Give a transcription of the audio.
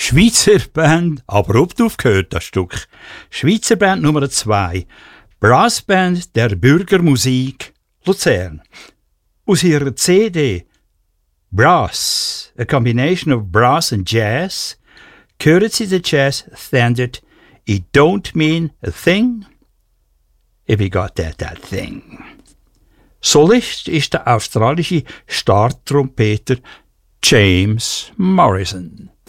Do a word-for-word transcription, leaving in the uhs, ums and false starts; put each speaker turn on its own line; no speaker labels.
Schweizer Band, abrupt aufgehört, das Stück. Schweizer Band Nummer zwei. Brassband der Bürgermusik Luzern. Aus ihrer C D Brass, a combination of brass and jazz, hören Sie den Jazz Standard It Don't Mean a Thing If You Got That, That Thing. Solist ist der australische Startrompeter James Morrison.